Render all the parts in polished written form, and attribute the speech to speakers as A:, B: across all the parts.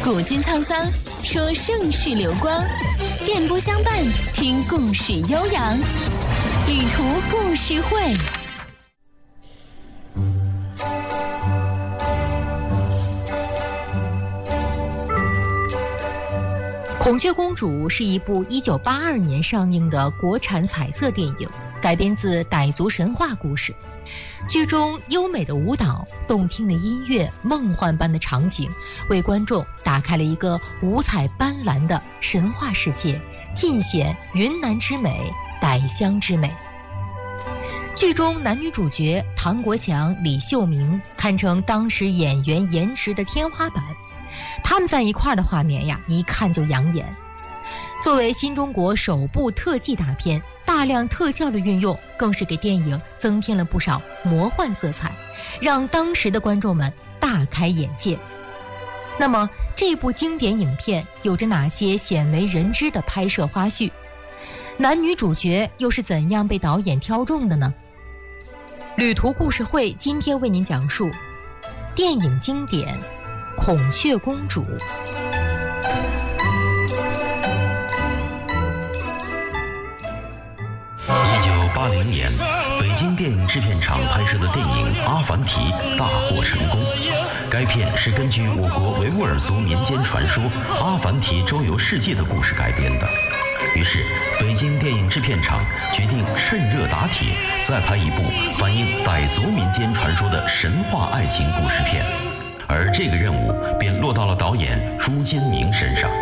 A: 古今沧桑，说盛世流光，电波相伴，听故事悠扬。旅途故事会。孔雀公主是一部1982年上映的国产彩色电影，改编自傣族神话故事。剧中优美的舞蹈、动听的音乐、梦幻般的场景，为观众打开了一个五彩斑斓的神话世界，尽显云南之美、傣乡之美。剧中男女主角唐国强、李秀明堪称当时演员颜值的天花板，他们在一块儿的画面呀，一看就养眼。作为新中国首部特技大片，大量特效的运用更是给电影增添了不少魔幻色彩，让当时的观众们大开眼界。那么这部经典影片有着哪些鲜为人知的拍摄花絮？男女主角又是怎样被导演挑中的呢？旅途故事会今天为您讲述电影经典《孔雀公主》。
B: 1980年，北京电影制片厂拍摄的电影《阿凡提》大获成功。该片是根据我国维吾尔族民间传说阿凡提周游世界的故事改编的。于是，北京电影制片厂决定趁热打铁，再拍一部反映傣族民间传说的神话爱情故事片。而这个任务便落到了导演朱金明身上。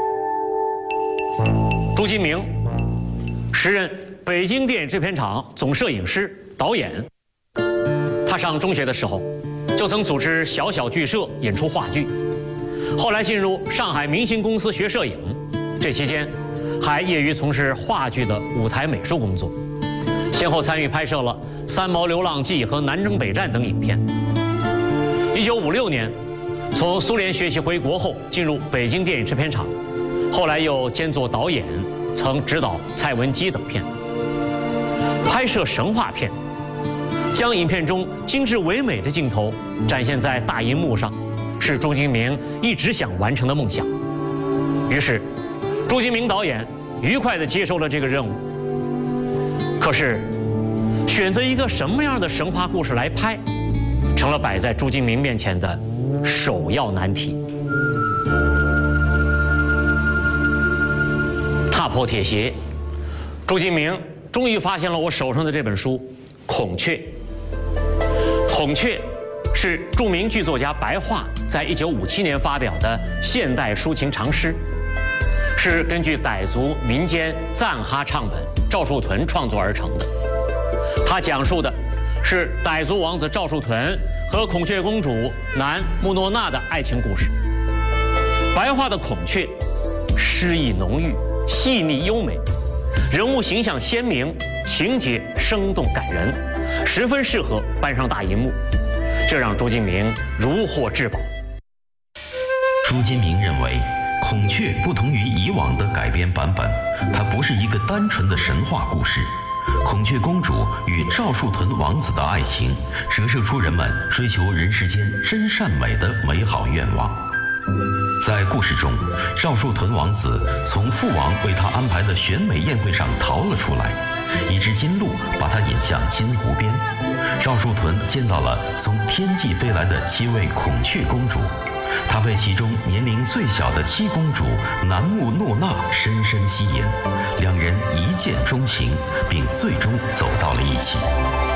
C: 朱金明，时任北京电影制片厂总摄影师、导演。他上中学的时候，就曾组织小小剧社演出话剧，后来进入上海明星公司学摄影，这期间还业余从事话剧的舞台美术工作，先后参与拍摄了《三毛流浪记》和《南征北战》等影片。1956年，从苏联学习回国后，进入北京电影制片厂，后来又兼做导演，曾执导《蔡文姬》等片。拍摄神话片，将影片中精致唯美的镜头展现在大银幕上，是朱金明一直想完成的梦想。于是，朱金明导演愉快地接受了这个任务。可是，选择一个什么样的神话故事来拍，成了摆在朱金明面前的首要难题。踏破铁鞋，朱金明终于发现了我手上的这本书《孔雀》。《孔雀》是著名剧作家白桦在1957年发表的现代抒情长诗，是根据傣族民间赞哈唱本赵树屯创作而成的。它讲述的是傣族王子赵树屯和孔雀公主南穆诺娜的爱情故事。白桦的《孔雀》诗意浓郁、细腻优美，人物形象鲜明，情节生动感人，十分适合搬上大银幕，这让朱金明如获至宝。
B: 朱金明认为，孔雀不同于以往的改编版本，它不是一个单纯的神话故事。孔雀公主与赵树屯王子的爱情，折射出人们追求人世间真善美的美好愿望。在故事中，赵树屯王子从父王为他安排的选美宴会上逃了出来，一只金鹿把他引向金湖边。赵树屯见到了从天际飞来的7位孔雀公主，他被其中年龄最小的7公主南穆诺娜深深吸引，两人一见钟情，并最终走到了一起。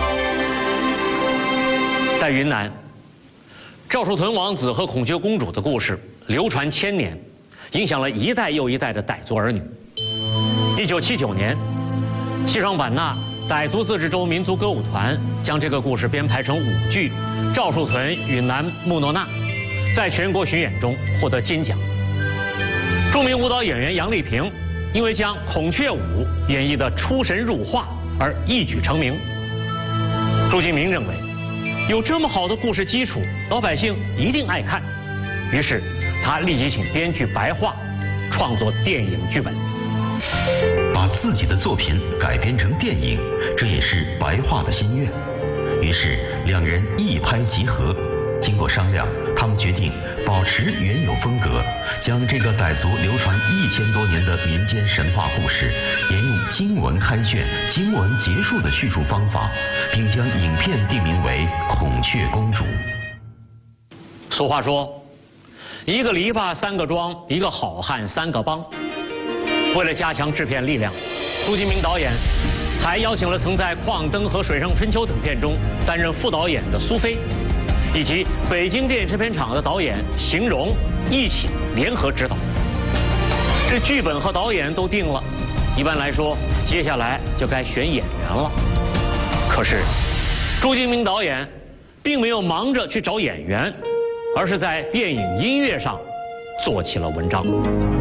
C: 在云南，赵树屯王子和孔雀公主的故事流传1000年，影响了一代又一代的傣族儿女。1979年，西双版纳傣族自治州民族歌舞团将这个故事编排成舞剧《赵树屯与南穆诺娜》，在全国巡演中获得金奖。著名舞蹈演员杨丽萍因为将孔雀舞演绎得出神入化而一举成名。朱金明认为，有这么好的故事基础，老百姓一定爱看，于是他立即请编剧白桦创作电影剧本。
B: 把自己的作品改编成电影，这也是白桦的心愿。于是两人一拍即合， 经过商量，他们决定保持原有风格，将这个傣族流传1000多年的民间神话故事，沿用经文开卷、经文结束的叙述方法，并将影片定名为《孔雀公主》。
C: 俗话说，一个篱笆3个桩，一个好汉3个帮。为了加强制片力量，朱金明导演还邀请了曾在《矿灯》和《水上春秋》等片中担任副导演的苏菲，以及北京电影制片厂的导演邢荣一起联合指导。这剧本和导演都定了，一般来说，接下来就该选演员了。可是，朱金明导演并没有忙着去找演员，而是在电影音乐上做起了文章。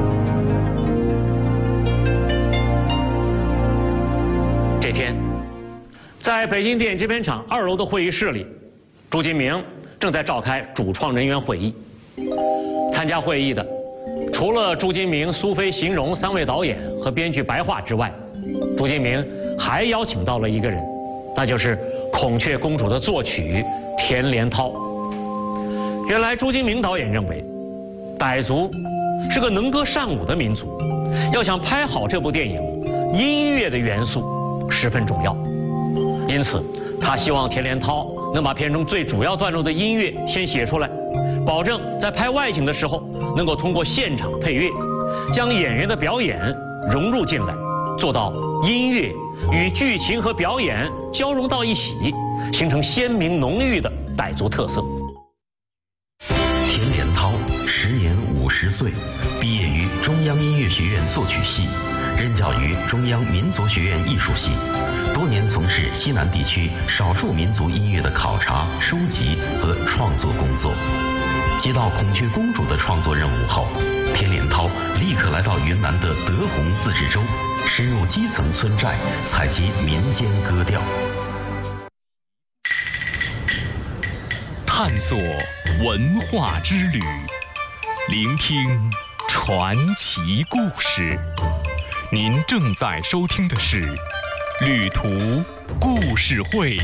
C: 这天，在北京电影制片厂2楼的会议室里，朱金明正在召开主创人员会议。参加会议的，除了朱金明、苏菲、邢荣3位导演和编剧白桦之外，朱金明还邀请到了一个人，那就是《孔雀公主》的作曲田连涛。原来朱金明导演认为，傣族是个能歌善舞的民族，要想拍好这部电影，音乐的元素十分重要。因此，他希望田连涛能把片中最主要段落的音乐先写出来，保证在拍外景的时候能够通过现场配乐，将演员的表演融入进来，做到音乐与剧情和表演交融到一起，形成鲜明浓郁的傣族特色。
B: 田连涛时年50岁，毕业于中央音乐学院作曲系，任教于中央民族学院艺术系，多年从事西南地区少数民族音乐的考察、收集和创作工作。接到《孔雀公主》的创作任务后，田连涛立刻来到云南的德宏自治州，深入基层村寨，采集民间歌调，
D: 探索文化之旅，聆听传奇故事。您正在收听的是《旅途故事会》。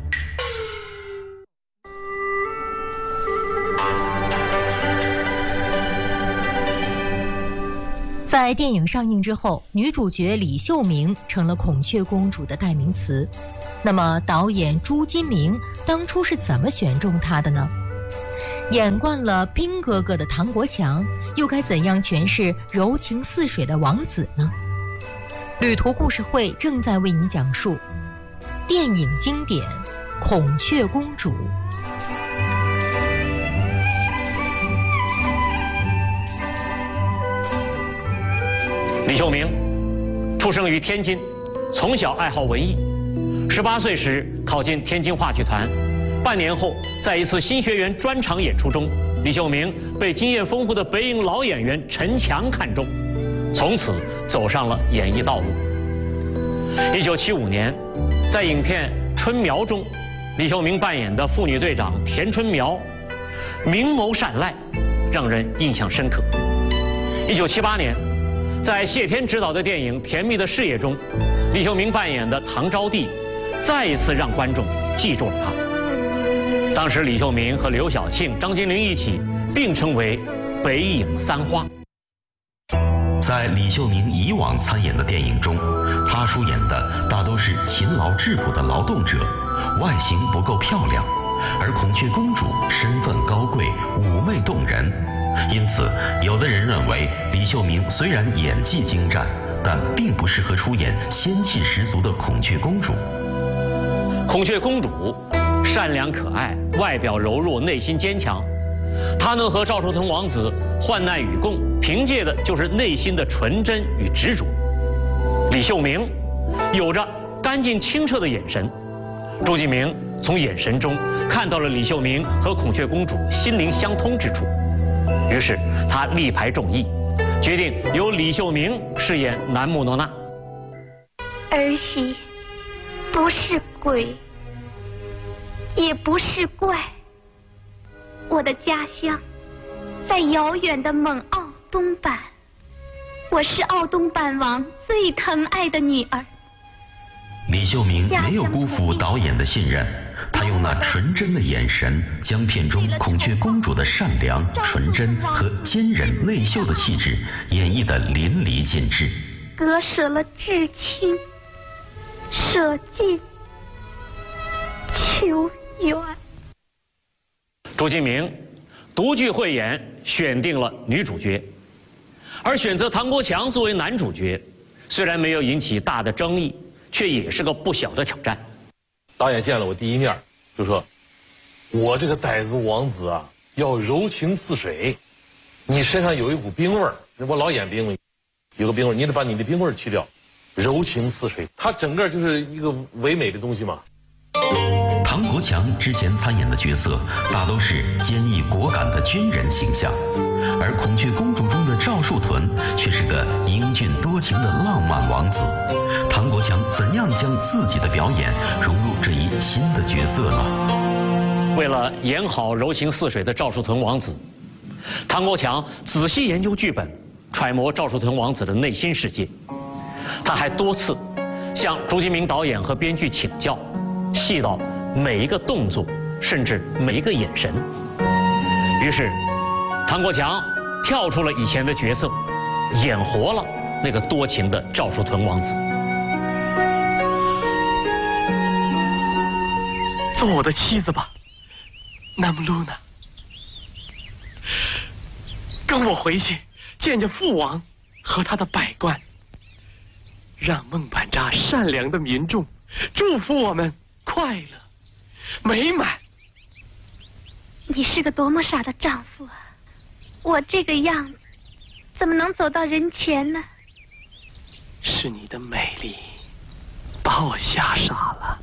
A: 在电影上映之后，女主角李秀明成了孔雀公主的代名词。那么，导演朱金明当初是怎么选中她的呢？演惯了兵哥哥的唐国强，又该怎样诠释柔情似水的王子呢？旅途故事会正在为你讲述电影经典《孔雀公主》。
C: 李秀明出生于天津，从小爱好文艺。18岁时考进天津话剧团，半年后，在一次新学员专场演出中，李秀明被经验丰富的北影老演员陈强看中，从此走上了演艺道路。1975年，在影片《春苗》中，李秀明扮演的妇女队长田春苗，明眸善睐，让人印象深刻。1978年，在谢天执导的电影《甜蜜的事业》中，李秀明扮演的唐招娣，再一次让观众记住了她。当时李秀明和刘晓庆、张金玲一起并称为北影3花。
B: 在李秀明以往参演的电影中，她出演的大都是勤劳质朴的劳动者，外形不够漂亮，而孔雀公主身份高贵，妩媚动人。因此，有的人认为李秀明虽然演技精湛，但并不适合出演仙气十足的孔雀公主。
C: 孔雀公主善良可爱，外表柔弱，内心坚强。她能和赵寿腾王子患难与共，凭借的就是内心的纯真与执着。李秀明有着干净清澈的眼神，朱金明从眼神中看到了李秀明和孔雀公主心灵相通之处，于是他力排众议，决定由李秀明饰演南木诺娜。
E: 儿媳不是鬼，也不是怪，我的家乡在遥远的蒙奥东坂，我是奥东坂王最疼爱的女儿。
B: 李秀明没有辜负导演的信任， 他用那纯真的眼神，将片中孔雀公主的善良、纯真和坚忍内秀的气质演绎得淋漓尽致。
E: 割舍了至亲，舍近求远。
C: 朱金明独具慧眼，选定了女主角，而选择唐国强作为男主角，虽然没有引起大的争议，却也是个不小的挑战。
F: 导演见了我第一面，就说：“我这个傣族王子啊，要柔情似水，你身上有一股冰味儿，我老演兵，有个冰味儿，你得把你的冰味儿去掉，柔情似水。它整个就是一个唯美的东西嘛。”
B: 唐国强之前参演的角色大都是坚毅果敢的军人形象，而《孔雀公主》中的赵树屯却是个英俊多情的浪漫王子。唐国强怎样将自己的表演融入这一新的角色呢？
C: 为了演好柔情似水的赵树屯王子，唐国强仔细研究剧本，揣摩赵树屯王子的内心世界。他还多次向朱金明导演和编剧请教，细到每一个动作，甚至每一个眼神。于是，唐国强跳出了以前的角色，演活了那个多情的赵树屯王子。
G: 做我的妻子吧，那么露娜，跟我回去见见父王和他的百官，让孟板扎善良的民众祝福我们快乐美满。
E: 你是个多么傻的丈夫啊！我这个样子，怎么能走到人前呢？
G: 是你的美丽把我吓傻了。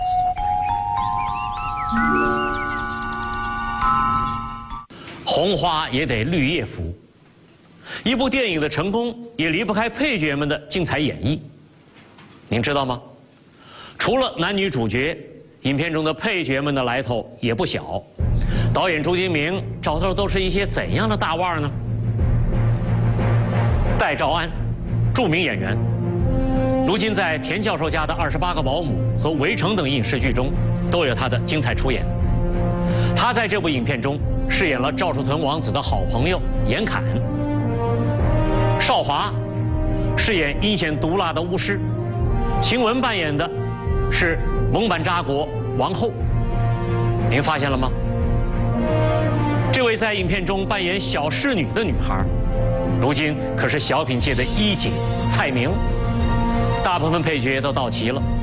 C: 红花也得绿叶服。一部电影的成功也离不开配角们的精彩演绎。您知道吗？除了男女主角，影片中的配角们的来头也不小。导演朱金明找到的都是一些怎样的大腕呢？戴兆安，著名演员，如今在田教授家的28个保姆和围城等影视剧中都有他的精彩出演。他在这部影片中饰演了赵树屯王子的好朋友严侃。邵华饰演阴险毒辣的巫师，晴雯扮演的是蒙板扎国王后。您发现了吗？这位在影片中扮演小侍女的女孩，如今可是小品界的一姐蔡明。大部分配角都到齐了，